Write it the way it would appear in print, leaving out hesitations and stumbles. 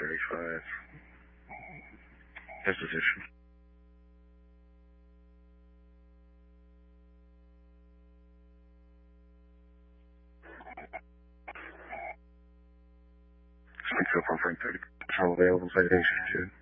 35. Disposition. Speaks up on Frank 30. Control available, citation 2.